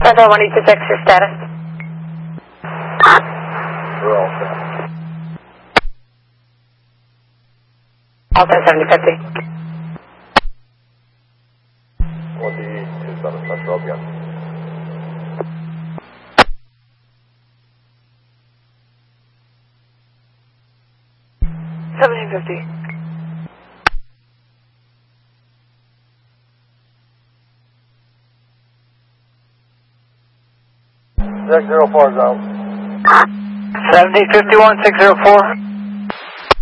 Central 126, your status? We're all set. All set, 7050. 27 Central again. $1750. 604 zone. 1751, 604.